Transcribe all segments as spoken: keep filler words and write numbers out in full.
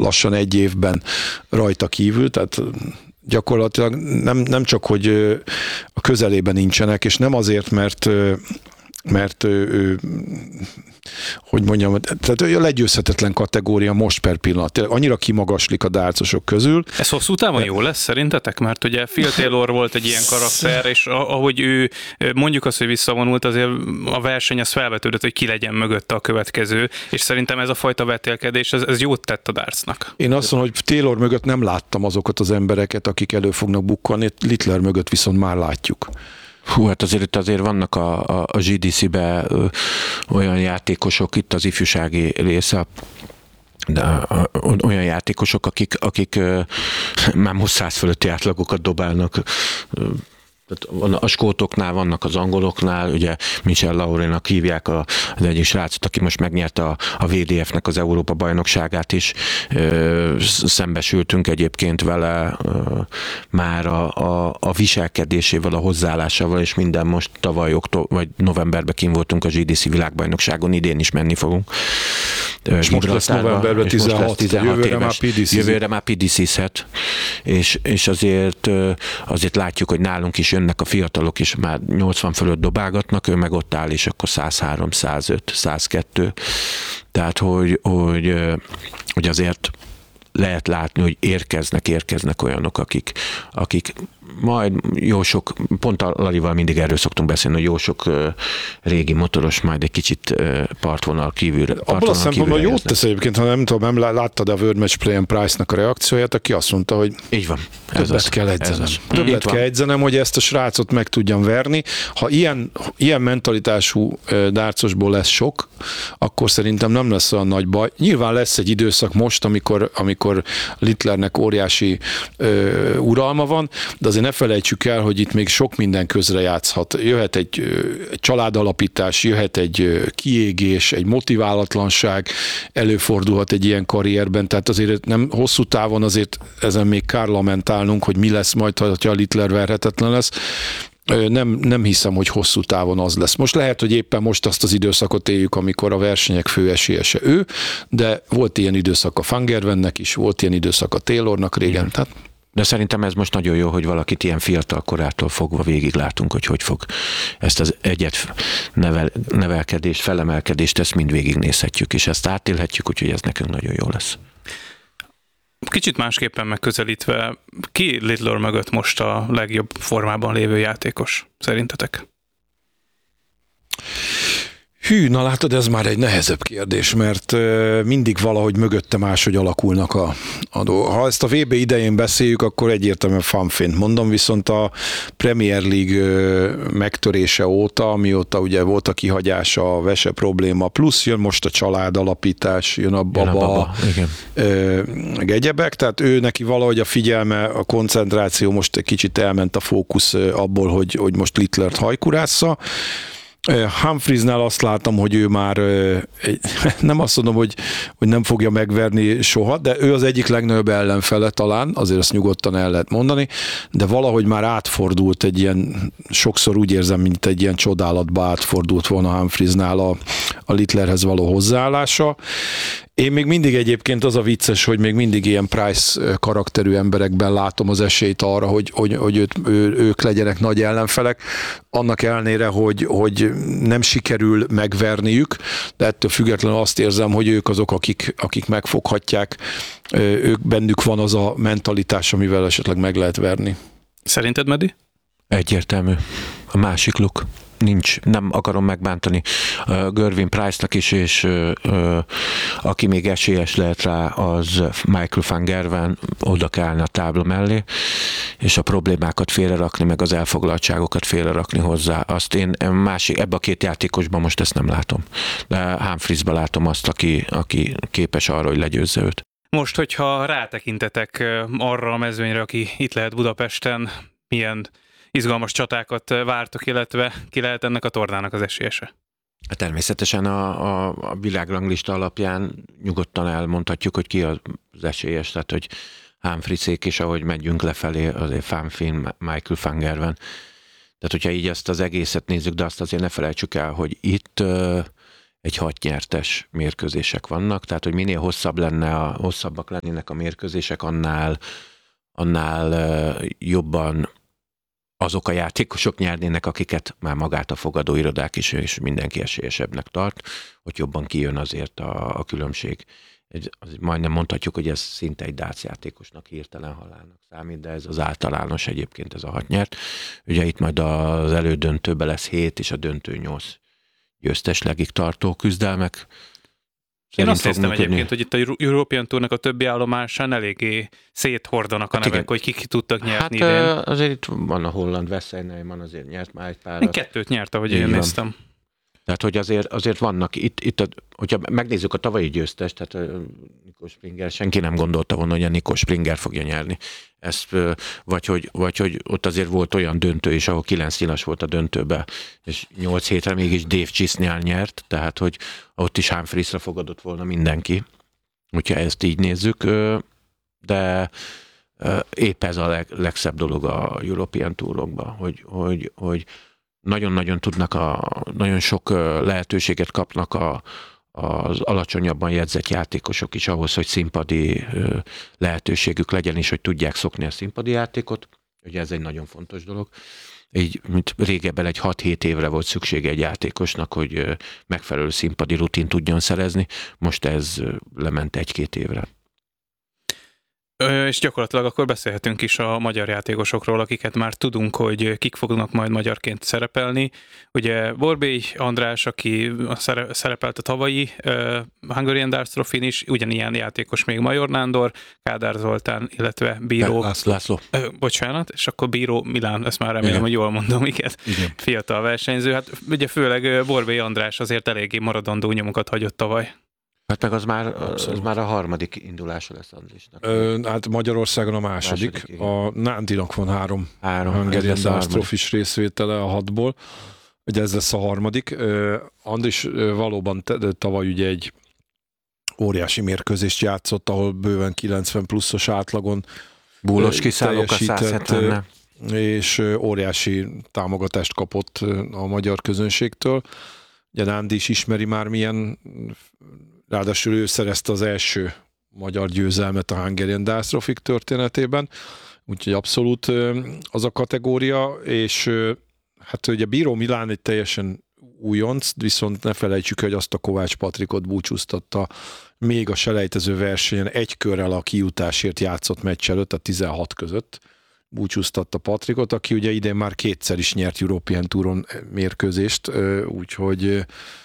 lassan egy évben rajta kívül, tehát gyakorlatilag nem, nem csak, hogy a közelében nincsenek, és nem azért, mert mert ő, ő, hogy mondjam, tehát ő a legyőzhetetlen kategória most per pillanat. Annyira kimagaslik a dárcosok közül. Ez hosszú távon jó lesz szerintetek? Mert ugye Phil Taylor volt egy ilyen karakter, és ahogy ő, mondjuk azt, hogy visszavonult, azért a verseny az felvetődött, hogy ki legyen mögötte a következő, és szerintem ez a fajta vetélkedés, ez, ez jót tett a dárcnak. Én azt mondom, hogy Taylor mögött nem láttam azokat az embereket, akik elő fognak bukkanni, Littler mögött viszont már látjuk. Hú, hát azért, azért vannak a, a, a gé dé cé-be ö, olyan játékosok, itt az ifjúsági része, de a, a, olyan játékosok, akik, akik ö, már most száz fölötti átlagokat dobálnak. Ö, a skótoknál vannak, az angoloknál, ugye Michel Laurénak hívják a, az egyik srácot, aki most megnyerte a, a vé dé ef-nek az Európa bajnokságát is. Ö, szembesültünk egyébként vele ö, már a, a, a viselkedésével, a hozzáállásával, és minden most tavaly október, vagy novemberben kint voltunk a gé dé cé világbajnokságon, idén is menni fogunk. És most lesz novemberben tizenhat, tizenhat jövőre éves, már pé dé cé. Jövőre már pé dé cé-zhet, és, és azért, azért látjuk, hogy nálunk is jönnek a fiatalok is, már nyolcvan fölött dobálgatnak, ő meg ott áll, és akkor száz három, száz öt, száz kettő. Tehát, hogy, hogy, hogy azért lehet látni, hogy érkeznek, érkeznek olyanok, akik, akik majd jó sok, pont a Lalival mindig erről szoktunk beszélni, hogy jó sok uh, régi motoros majd egy kicsit uh, partvonal kívülre. Abban a szempontból jót tesz egyébként, ha nem tudom, nem láttad a World Match Play-en Price-nak a reakcióját, aki azt mondta, hogy így van. Ez többet az, kell edzenem. Többet kell edzenem, hogy ezt a srácot meg tudjam verni. Ha ilyen, ilyen mentalitású dárcosból lesz sok, akkor szerintem nem lesz olyan nagy baj. Nyilván lesz egy időszak most, amikor, amikor Littlernek óriási ö, uralma van, de azért ne felejtsük el, hogy itt még sok minden közre játszhat. Jöhet egy, egy családalapítás, jöhet egy kiégés, egy motiválatlanság, előfordulhat egy ilyen karrierben, tehát azért nem hosszú távon azért ezen még kár lamentálnunk, hogy mi lesz majd, ha a Littler verhetetlen lesz. Nem, nem hiszem, hogy hosszú távon az lesz. Most lehet, hogy éppen most azt az időszakot éljük, amikor a versenyek fő esélyese ő, de volt ilyen időszak a Van Gerwennek is, volt ilyen időszak a Taylornak régen. Tehát de szerintem ez most nagyon jó, hogy valakit ilyen fiatal korától fogva végig látunk, hogy hogy fog ezt az egyet nevel, nevelkedést, felemelkedést, ezt mind végignézhetjük, és ezt átélhetjük, úgyhogy ez nekünk nagyon jó lesz. Kicsit másképpen megközelítve, ki Littler mögött most a legjobb formában lévő játékos, szerintetek? Hű, na látod, ez már egy nehezebb kérdés, mert mindig valahogy mögötte máshogy alakulnak a, a dolgok. Ha ezt a vé bé idején beszéljük, akkor egyértelműen fanfint mondom, viszont a Premier League megtörése óta, amióta ugye volt a kihagyása, a vese probléma, plusz jön most a családalapítás, jön a baba, jön a baba meg egyebek, tehát ő neki valahogy a figyelme, a koncentráció most egy kicsit elment a fókusz abból, hogy, hogy most Littlert hajkurásza. Humphriesnál azt látom, hogy ő már nem azt mondom, hogy, hogy nem fogja megverni soha, de ő az egyik legnagyobb ellenfele talán, azért azt nyugodtan el lehet mondani, de valahogy már átfordult egy ilyen, sokszor úgy érzem, mint egy ilyen csodálatba átfordult volna Humphriesnál a, a Littlerhez való hozzáállása. Én még mindig egyébként az a vicces, hogy még mindig ilyen Price karakterű emberekben látom az esélyt arra, hogy, hogy, hogy őt, ő, ők legyenek nagy ellenfelek, annak ellenére, hogy, hogy nem sikerül megverniük, de ettől függetlenül azt érzem, hogy ők azok, akik, akik megfoghatják, ők bennük van az a mentalitás, amivel esetleg meg lehet verni. Szerinted, Medi? Egyértelmű. A másik luk. Nincs, nem akarom megbántani uh, Gervin Price-nak is, és uh, uh, aki még esélyes lehet rá, az Michael van Gerwen, oda kell állni a tábla mellé, és a problémákat félrerakni, meg az elfoglaltságokat félrerakni hozzá. Azt én másik, ebbe a két játékosban most ezt nem látom. De Humphriesben látom azt, aki, aki képes arra, hogy legyőzze őt. Most, hogyha rátekintetek arra a mezőnyre, aki itt lehet Budapesten, milyen izgalmas csatákat vártok, illetve ki lehet ennek a tornának az esélyese? Természetesen a, a, a világranglista alapján nyugodtan elmondhatjuk, hogy ki az esélyes, tehát hogy Humphriessék is, ahogy megyünk lefelé, azért Van Finn, Michael van Gerwen. Tehát hogyha így ezt az egészet nézzük, de azt azért ne felejtsük el, hogy itt uh, egy hat nyertes mérkőzések vannak, tehát hogy minél hosszabb lenne, a, hosszabbak lennének a mérkőzések, annál, annál jobban azok a játékosok nyernének, akiket már magát a fogadóirodák is, és mindenki esélyesebbnek tart, hogy jobban kijön azért a, a különbség. Egy, az, majdnem mondhatjuk, hogy ez szinte egy dác játékosnak hirtelen halálnak számít, de ez az általános egyébként ez a hat nyert. Ugye itt majd az elődöntőben lesz hét, és a döntő nyolc győztes legig tartó küzdelmek. Én azt néztem egyébként, hogy itt a European Tournak a többi állomásán eléggé széthordanak a hát nevek, hogy kik tudtak nyerni hát idén. Azért itt van a holland Wesseynman, azért nyert már egy párat. Kettőt nyert, ahogy én néztem. Tehát, hogy azért, azért vannak itt, itt a, hogyha megnézzük a tavalyi győztest, tehát Nico Springer, senki nem gondolta volna, hogy a Nico Springer fogja nyerni. Ezt, vagy, hogy, vagy hogy ott azért volt olyan döntő is, ahol kilenc nyilas volt a döntőbe, és nyolc hétre mégis Dave Chisnell nyert, tehát, hogy ott is Humphriesra fogadott volna mindenki, hogyha ezt így nézzük, de épp ez a leg, legszebb dolog a European Tourokban, hogy, hogy, hogy nagyon-nagyon tudnak, a, nagyon sok lehetőséget kapnak a, az alacsonyabban jegyzett játékosok is ahhoz, hogy színpadi lehetőségük legyen, és hogy tudják szokni a színpadi játékot. Ugye ez egy nagyon fontos dolog. Így, mint régebben egy hat-hét évre volt szüksége egy játékosnak, hogy megfelelő színpadi rutin tudjon szerezni, most ez lement egy-két évre. És gyakorlatilag akkor beszélhetünk is a magyar játékosokról, akiket már tudunk, hogy kik fognak majd magyarként szerepelni. Ugye Borbély András, aki szerepelt a tavalyi uh, Hungarian Darts Trophy-n is, ugyanilyen játékos még Major Nándor, Kádár Zoltán, illetve Bíró... László. László. Uh, bocsánat, és akkor Bíró Milán, ezt már remélem, igen, hogy jól mondom, igen. igen. Fiatal versenyző. Hát ugye főleg Borbély András azért eléggé maradandó nyomokat hagyott tavaly. Hát meg az már, az már a harmadik indulása lesz Andrisnak. Ö, hát Magyarországon a második. második a Nándinak van három, három Hungarian Darts Trophy-s részvétele a hatból. Ugye ez lesz a harmadik. Andris valóban tavaly ugye egy óriási mérkőzést játszott, ahol bőven kilencven pluszos átlagon búlos kiszállók a száz hetven, és óriási támogatást kapott a magyar közönségtől. Ugye Nándi is ismeri már milyen, ráadásul ő szerezte az első magyar győzelmet a Hungarian Darts Trophy történetében, úgyhogy abszolút az a kategória, és hát ugye Bíró Milán egy teljesen újonc, viszont ne felejtsük, hogy azt a Kovács Patrikot búcsúztatta még a selejtező versenyen egy körrel a kijutásért játszott meccs előtt, a tizenhat között búcsúztatta Patrikot, aki ugye idén már kétszer is nyert European Touron mérkőzést, úgyhogy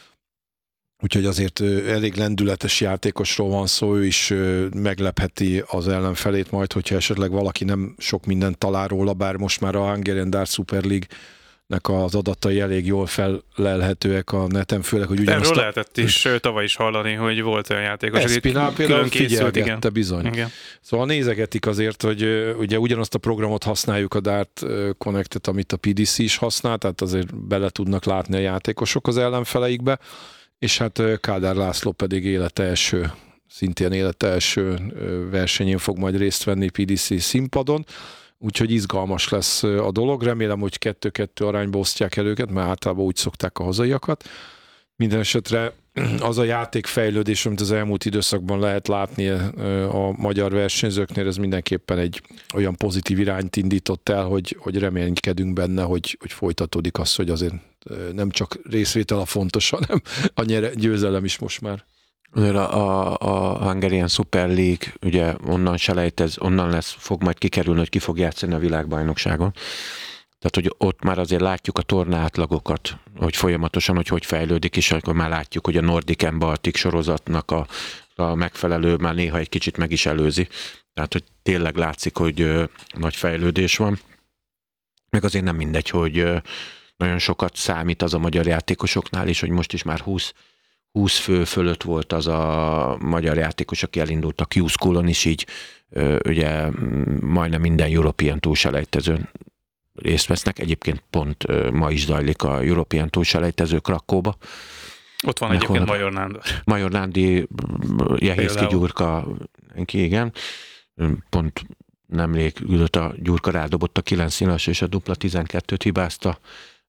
Úgyhogy azért elég lendületes játékosról van szó, ő is meglepheti az ellenfelét majd, hogyha esetleg valaki nem sok mindent talál róla, bár most már a Hungarian Darts Super League-nek az adatai elég jól fellelhetőek a neten, főleg, hogy ugyanazt... Erről a... lehetett is tavaly is hallani, hogy volt olyan játékos, Espinál például figyelgette bizony. Igen. Szóval nézegetik azért, hogy ugye ugyanazt a programot használjuk, a Dart Connectet, amit a pé dé cé is használ, tehát azért bele tudnak látni a játékosok az ellenfeleikbe, és hát Kádár László pedig élete első, szintén élete első versenyén fog majd részt venni pé dé cé színpadon, úgyhogy izgalmas lesz a dolog. Remélem, hogy kettő-kettő arányba osztják el őket, mert általában úgy szokták a hazaiakat. Minden esetre az a játékfejlődés, amit az elmúlt időszakban lehet látni a magyar versenyzőknél, ez mindenképpen egy olyan pozitív irányt indított el, hogy, hogy reménykedünk benne, hogy, hogy folytatódik az, hogy azért nem csak részvétel a fontos, hanem a nyere, győzelem is most már. A, a, a Hungarian Super League, ugye onnan selejtez, onnan lesz, fog majd kikerülni, hogy ki fog játszani a világbajnokságon. Tehát, hogy ott már azért látjuk a torna átlagokat, hogy folyamatosan, hogy hogy fejlődik, és akkor már látjuk, hogy a Nordic and Baltic sorozatnak a, a megfelelő már néha egy kicsit meg is előzi. Tehát, hogy tényleg látszik, hogy ö, nagy fejlődés van. Meg azért nem mindegy, hogy ö, nagyon sokat számít az a magyar játékosoknál is, hogy most is már húsz, húsz fő fölött volt az a magyar játékos, aki elindult a Q-Schoolon is, így ö, ugye majdnem minden European Tour selejtezőn részt vesznek. Egyébként pont ö, ma is zajlik a European Tour selejtező Krakóba. Ott van egyébként honnan, Major Nándor. Major Nándi, Jehészki Gyurka, igen. Pont nemrég ült a Gyurka, rádobott a kilenc nyilas és a dupla tizenkettőt hibázta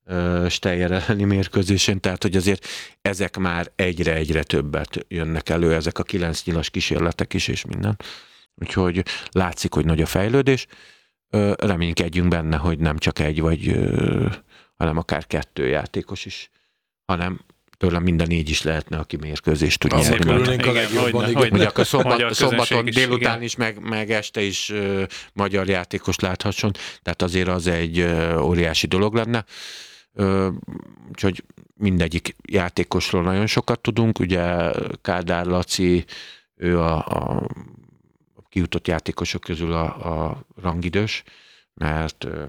Steyer elleni mérkőzésén, tehát hogy azért ezek már egyre-egyre többet jönnek elő, ezek a kilenc nyilas kísérletek is, és minden. Úgyhogy látszik, hogy nagy a fejlődés. Reménykedjünk benne, hogy nem csak egy, vagy hanem akár kettő játékos is, hanem tőlem minden négy is lehetne, aki mérkőzést tud Azért nyerni. örülnénk a legjobban, igen. Hogy akkor szombat, szombaton is, délután igen. is, meg, meg este is uh, magyar játékos láthasson, tehát azért az egy uh, óriási dolog lenne. Uh, úgyhogy mindegyik játékosról nagyon sokat tudunk, ugye Kádár Laci, ő a, a kijutott játékosok közül a, a rangidős, mert uh,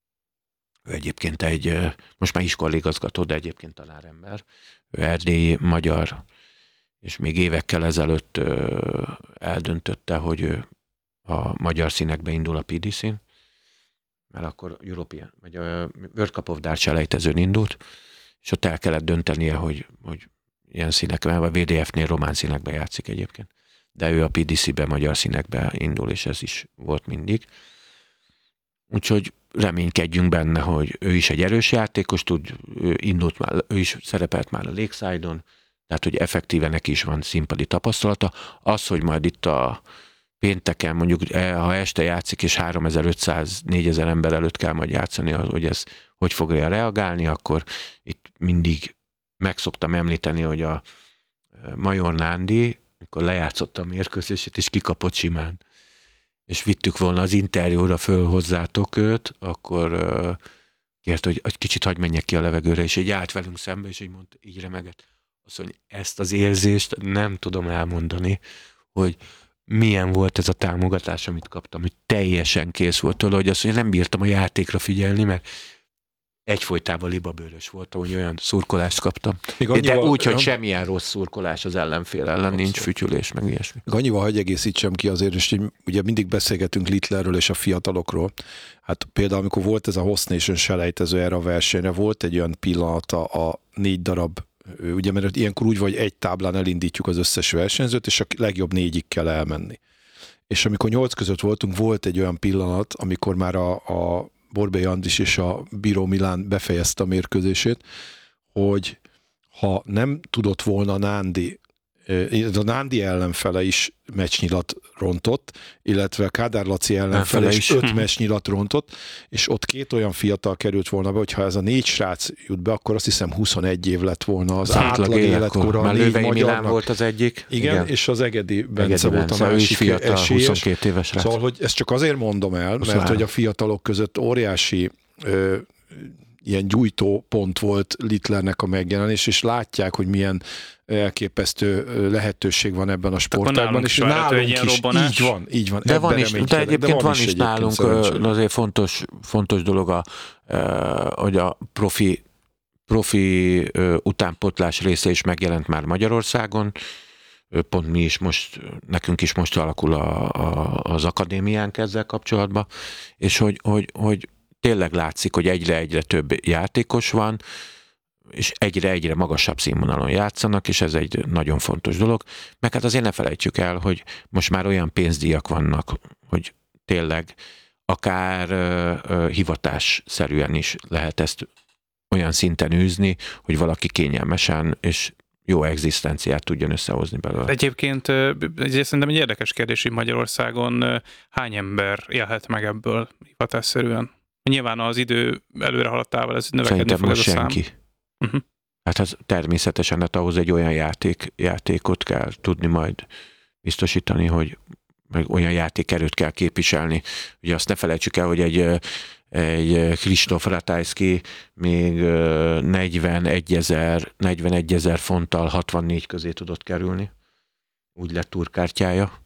ő egyébként egy, uh, most már iskolaigazgató, de egyébként tanárember, ő erdélyi magyar, és még évekkel ezelőtt uh, eldöntötte, hogy ő a magyar színekbe indul a pé dé cén, mert akkor European, vagy a World Cup of Darts selejtezőn indult, és ott el kellett döntenie, hogy, hogy ilyen színekben, vagy vé dé ef-nél román színekben játszik egyébként. De ő a pé dé cé-ben magyar színekbe indul, és ez is volt mindig. Úgyhogy reménykedjünk benne, hogy ő is egy erős játékos, tud, ő indult már, ő is szerepelt már a Lakeside-on, tehát hogy effektíven neki is van színpadi tapasztalata. Az, hogy majd itt a pénteken, mondjuk ha este játszik, és háromezer-ötszáz-négyezer ember előtt kell majd játszani, hogy ez hogy fogja reagálni, akkor itt mindig meg szoktam említeni, hogy a Major Nándi, amikor lejátszotta a mérkőzését, és kikapott simán, és vittük volna az interjúra föl hozzátok őt, akkor uh, kért, hogy egy kicsit hagyj menjek ki a levegőre, és így állt velünk szembe, és így mondta, így remegett. Azt mondja, ezt az érzést nem tudom elmondani, hogy milyen volt ez a támogatás, amit kaptam, hogy teljesen kész volt tőle, hogy azt mondja, nem bírtam a játékra figyelni, mert egyfolytában libabőrös voltam, hogy olyan szurkolást kaptam. Annyival, de úgy, hogy semmilyen rossz szurkolás az ellenfél ellen, abszolút. Nincs fütyülés, meg ilyesmi. Annyival, hogy egészítsem ki azért, és ugye mindig beszélgetünk Littlerről és a fiatalokról. Hát például, amikor volt ez a Host Nation selejtező erre a versenyre, volt egy olyan pillanata a négy darab, ugye, mert ilyenkor úgy vagy egy táblán elindítjuk az összes versenyzőt, és a legjobb négyig kell elmenni. És amikor nyolc között voltunk, volt egy olyan pillanat, amikor már a, a Borbély Andris és a Bíró Milán befejezte a mérkőzését, hogy ha nem tudott volna Nándi, a Nándi ellenfele is meccsnyilat rontott, illetve Kádár Laci ellenfele is öt meccsnyilat rontott, és ott két olyan fiatal került volna be, hogyha ez a négy srác jut be, akkor azt hiszem huszonegy év lett volna az, az átlag életkora. Már Lővei Milán volt az egyik. Igen, igen. És az Egedi Bence Egedi volt a másik fiatal, esélyes. huszonkét éves srác. Szóval, hogy ezt csak azért mondom el, mert Azt hogy a fiatalok között óriási ö, ilyen gyújtó pont volt Littlernek a megjelenés, és látják, hogy milyen elképesztő lehetőség van ebben a sportágban, és nálunk is, így van, így van. De van is, de egyébként de van, van is, is nálunk azért fontos, fontos dolog, a, hogy a profi, profi utánpótlás része is megjelent már Magyarországon, pont mi is most, nekünk is most alakul a, a, az akadémiánk ezzel kapcsolatban, és hogy, hogy, hogy tényleg látszik, hogy egyre-egyre több játékos van, és egyre-egyre magasabb színvonalon játszanak, és ez egy nagyon fontos dolog. Meg hát azért ne felejtsük el, hogy most már olyan pénzdíjak vannak, hogy tényleg akár uh, uh, hivatásszerűen is lehet ezt olyan szinten űzni, hogy valaki kényelmesen és jó egzisztenciát tudjon összehozni belőle. Egyébként ez szerintem egy érdekes kérdés, hogy Magyarországon hány ember élhet meg ebből hivatásszerűen? Nyilván az idő előre haladtával ez növekedni fog ez a szám. Senki. Uh-huh. Hát az természetesen, hát ahhoz egy olyan játék, játékot kell tudni majd biztosítani, hogy meg olyan játékerőt kell képviselni. Ugye azt ne felejtsük el, hogy egy, egy Kristóf Ratajski még negyvenegy ezer fonttal hatvannégy közé tudott kerülni. Úgy lett túrkártyája.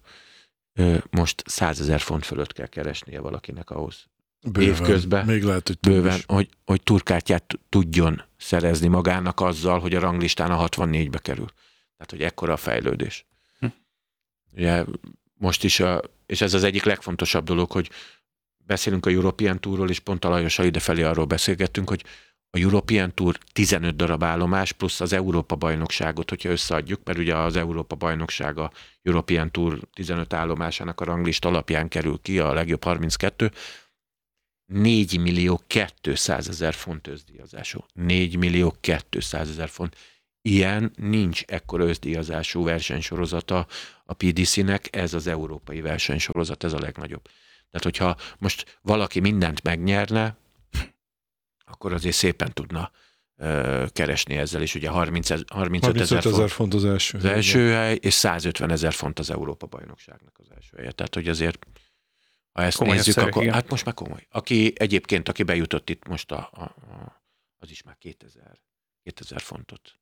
Most százezer font fölött kell keresnie valakinek ahhoz. Bőven, évközben, még lehet, hogy bőven, hogy, hogy turkártyát tudjon szerezni magának azzal, hogy a ranglistán a hatvannégybe kerül. Tehát, hogy ekkora a fejlődés. Hm. Ugye most is, a, és ez az egyik legfontosabb dolog, hogy beszélünk a European Tourról, és pont a Lajossal idefelé arról beszélgettünk, hogy a European Tour tizenöt darab állomás, plusz az Európa bajnokságot, hogyha összeadjuk, mert ugye az Európa bajnokság a European Tour tizenöt állomásának a ranglista alapján kerül ki, a legjobb harminckettő, négy millió kétszázezer font özdíjazású. négy millió kétszázezer font. Ilyen nincs ekkora özdíjazású versenysorozata a pé dé cé-nek, ez az európai versenysorozat, ez a legnagyobb. Tehát, hogyha most valaki mindent megnyerne, akkor azért szépen tudna uh, keresni ezzel is. Ugye harmincöt ezer font, font az első, az első hely, és százötven ezer font az Európa-bajnokságnak az első helye. Tehát, hogy azért, ha ezt komoly nézzük, szerek, akkor igen. Hát most már komoly. Aki egyébként, aki bejutott itt most, a, a, a, az is már kétezer fontot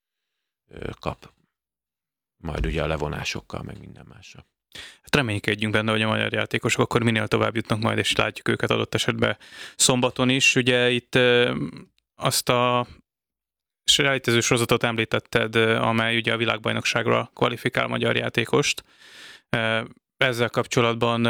kap. Majd ugye a levonásokkal, meg minden mással. Hát reménykedjünk benne, hogy a magyar játékosok akkor minél tovább jutnak majd, és látjuk őket adott esetben szombaton is. Ugye itt azt a selejtező sorozatot említetted, amely ugye a világbajnokságra kvalifikál magyar játékost. Ezzel kapcsolatban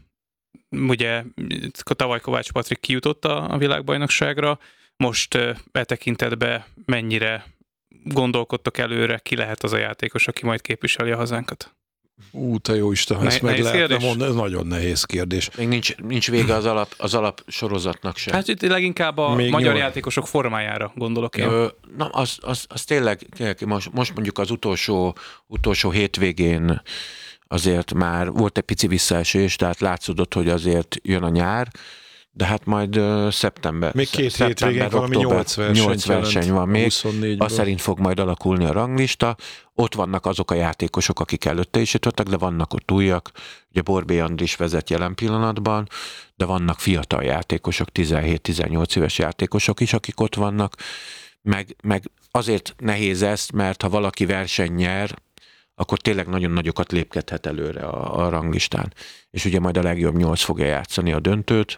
ugye tavaly Kovács Patrik kijutott a világbajnokságra, most e tekintetben mennyire gondolkodtok előre, ki lehet az a játékos, aki majd képviseli a hazánkat? Ú, te jó Isten, ne, ezt meg lehetne mondani, ez nagyon nehéz kérdés. Még nincs, nincs vége az alap, az alap sorozatnak sem. Hát itt leginkább a Még magyar nyolc. játékosok formájára gondolok én. Ö, na, az, az, az tényleg, most, most mondjuk az utolsó, utolsó hétvégén azért már volt egy pici visszaesés, tehát látszódott, hogy azért jön a nyár, de hát majd uh, szeptember. Még két hétvégén valami nyolc verseny, nyolc verseny van még. Azt szerint fog majd alakulni a ranglista. Ott vannak azok a játékosok, akik előtte is jutottak, de vannak ott újak. Ugye Borbély Andris vezet jelen pillanatban, de vannak fiatal játékosok, tizenhét-tizennyolc éves játékosok is, akik ott vannak. Meg, meg azért nehéz ezt, mert ha valaki verseny nyer, akkor tényleg nagyon nagyokat lépkedhet előre a, a ranglistán. És ugye majd a legjobb nyolc fogja játszani a döntőt,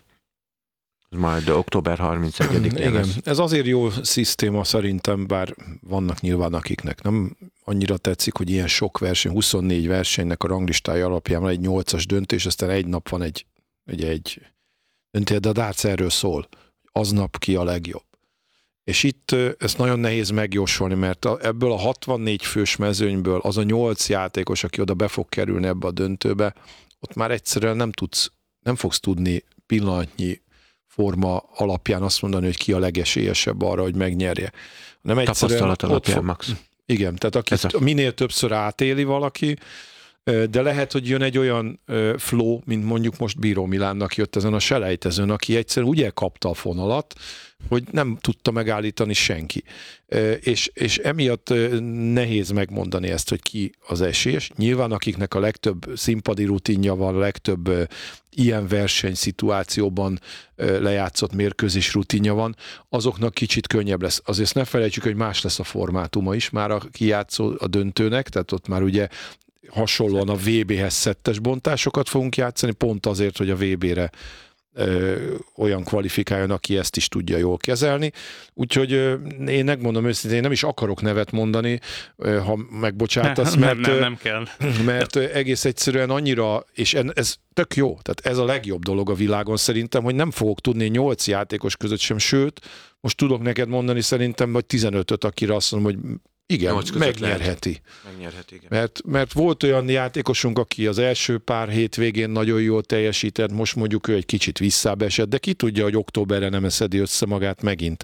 majd október harmincegyedikén Igen, ez azért jó szisztéma szerintem, bár vannak nyilván akiknek nem annyira tetszik, hogy ilyen sok verseny, huszonnégy versenynek a ranglistája alapján van egy nyolcas döntés, aztán egy nap van egy, egy, egy döntés, de a darts erről szól, aznap ki a legjobb. És itt ezt nagyon nehéz megjósolni, mert ebből a hatvannégy fős mezőnyből az a nyolc játékos, aki oda be fog kerülni ebbe a döntőbe, ott már egyszerűen nem tudsz, nem fogsz tudni pillanatnyi forma alapján azt mondani, hogy ki a legesélyesebb arra, hogy megnyerje. Nem tapasztalat alapján, fog... Max. Igen, tehát aki a... minél többször átéli valaki, de lehet, hogy jön egy olyan flow, mint mondjuk most Bíró Milánnak jött ezen a selejtezőn, aki egyszerűen úgy elkapta a fonalat, hogy nem tudta megállítani senki. És, és emiatt nehéz megmondani ezt, hogy ki az esélyes. Nyilván akiknek a legtöbb színpadi rutinja van, a legtöbb ilyen versenyszituációban lejátszott mérkőzés rutinja van, azoknak kicsit könnyebb lesz. Azért ne felejtsük, hogy más lesz a formátuma is már a kijátszó a döntőnek, tehát ott már ugye hasonlóan a vé béhez szettes bontásokat fogunk játszani, pont azért, hogy a vé bére ö, olyan kvalifikáljon, aki ezt is tudja jól kezelni. Úgyhogy ö, én megmondom őszintén, én nem is akarok nevet mondani, ö, ha megbocsátasz, mert, nem, nem, nem kell. mert egész egyszerűen annyira, és ez tök jó, tehát ez a legjobb dolog a világon szerintem, hogy nem fogok tudni nyolc játékos között sem, sőt, most tudok neked mondani szerintem, vagy tizenötöt, akire azt mondom, hogy igen, megnyerheti. megnyerheti igen. Mert, mert volt olyan játékosunk, aki az első pár hétvégén nagyon jól teljesített, most mondjuk ő egy kicsit visszább esett, de ki tudja, hogy októberre nem eszedi össze magát megint.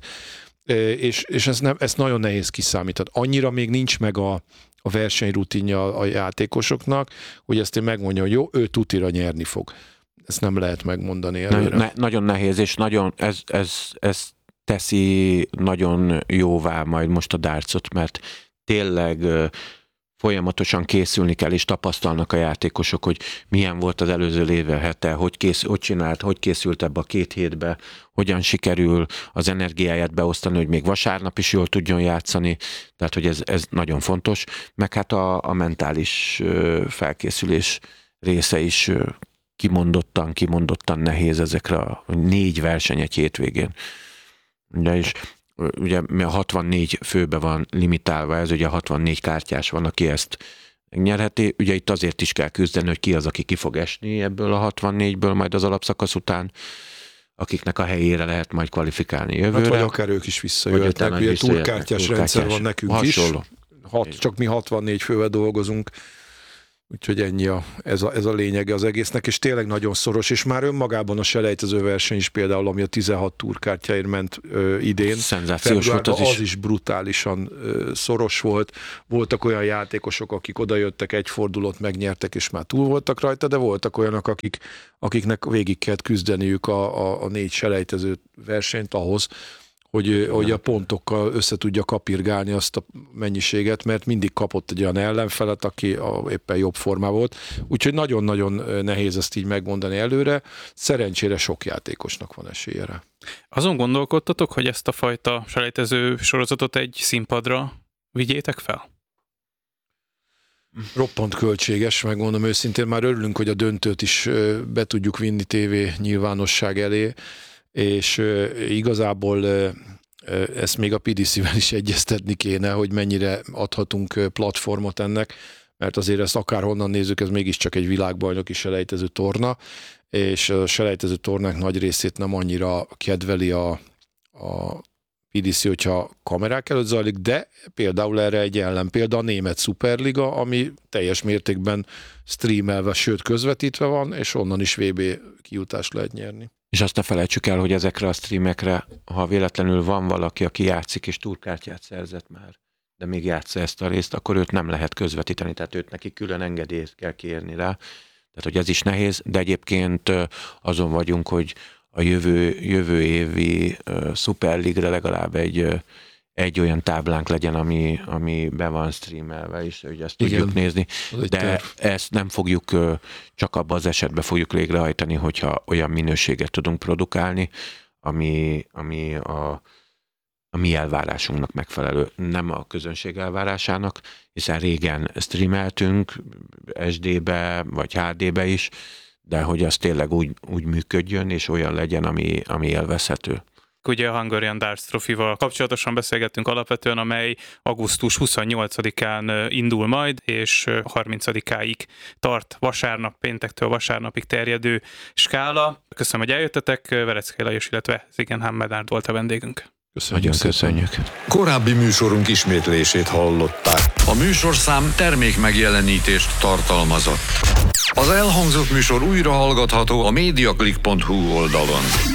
És, és ezt, nem, ezt nagyon nehéz kiszámítani. Annyira még nincs meg a, a versenyrutinja a játékosoknak, hogy ezt én megmondjam, hogy jó, ő tutira nyerni fog. Ezt nem lehet megmondani előre. Ne, nagyon nehéz, és nagyon ez, ez, ez teszi nagyon jóvá majd most a dartsot, mert tényleg folyamatosan készülni kell, és tapasztalnak a játékosok, hogy milyen volt az előző lévő hete, hogy, kész, hogy csinált, hogy készült ebbe a két hétbe, hogyan sikerül az energiáját beosztani, hogy még vasárnap is jól tudjon játszani, tehát hogy ez, ez nagyon fontos, meg hát a, a mentális felkészülés része is kimondottan, kimondottan nehéz ezekre a négy verseny egy hétvégén. Ugye, és ugye a hatvannégy főbe van limitálva, ez ugye hatvannégy kártyás van, aki ezt megnyerheti. Ugye itt azért is kell küzdeni, hogy ki az, aki ki fog esni ebből a hatvannégyből majd az alapszakasz után, akiknek a helyére lehet majd kvalifikálni jövőre. Hát vagy akár ők is visszajöhetnek, ugye túlkártyás rendszer van nekünk hasonló. is. Hat, csak mi hatvannégy fővel dolgozunk. Úgyhogy ennyi a, ez, a, ez a lényege az egésznek, és tényleg nagyon szoros, és már önmagában a selejtező verseny is például, ami a tizenhat túrkártyáért ment ö, idén. Szenzációs volt az, az is. is brutálisan ö, szoros volt. Voltak olyan játékosok, akik odajöttek, egy fordulót megnyertek, és már túl voltak rajta, de voltak olyanok, akik, akiknek végig kellett küzdeniük a, a, a négy selejtező versenyt ahhoz, hogy, hogy a pontokkal össze tudja kapirgálni azt a mennyiséget, mert mindig kapott egy olyan ellenfelet, aki a, éppen jobb formában volt. Úgyhogy nagyon-nagyon nehéz ezt így megmondani előre. Szerencsére sok játékosnak van esélye rá. Azon gondolkodtatok, hogy ezt a fajta selejtező sorozatot egy színpadra vigyétek fel? Roppant költséges, megmondom őszintén. Már örülünk, hogy a döntőt is be tudjuk vinni tévé nyilvánosság elé, és igazából ezt még a pé dé cé-vel is egyeztetni kéne, hogy mennyire adhatunk platformot ennek, mert azért ezt akárhonnan nézzük, ez mégiscsak egy világbajnoki selejtező torna, és a selejtező tornák nagy részét nem annyira kedveli a, a pé dé cé, hogyha kamerák előtt zajlik, de például erre egy ellenpélda a német szuperliga, ami teljes mértékben streamelve, sőt közvetítve van, és onnan is vé bé kijutást lehet nyerni. És azt ne felejtsük el, hogy ezekre a streamekre, ha véletlenül van valaki, aki játszik és túrkártyát szerzett már, de még játsza ezt a részt, akkor őt nem lehet közvetíteni, tehát őt neki külön engedélyt kell kérni rá. Tehát, hogy ez is nehéz, de egyébként azon vagyunk, hogy a jövő, jövő évi uh, Superligre legalább egy, uh, egy olyan táblánk legyen, ami, ami be van streamelve, és hogy ezt Igen, tudjuk nézni. De terv. Ezt nem fogjuk, uh, csak abban az esetben fogjuk végrehajtani, hogyha olyan minőséget tudunk produkálni, ami, ami a, a mi elvárásunknak megfelelő, nem a közönség elvárásának, hiszen régen streameltünk es dé-be vagy há dé-be is, de hogy az tényleg úgy, úgy működjön, és olyan legyen, ami, ami élvezhető. Ugye a Hungarian Darts Trophy-val kapcsolatosan beszélgettünk alapvetően, amely augusztus huszonnyolcadikán indul majd, és harmincadikáig tart vasárnap, péntektől vasárnapig terjedő skála. Köszönöm, hogy eljöttetek, Vereckei Lajos, illetve Zigen Medárd volt a vendégünk. Köszönjük. Nagyon köszönjük. Korábbi műsorunk ismétlését hallották. A műsorszám termék megjelenítést tartalmazott. Az elhangzott műsor újra hallgatható a mediaclick pont hu oldalon.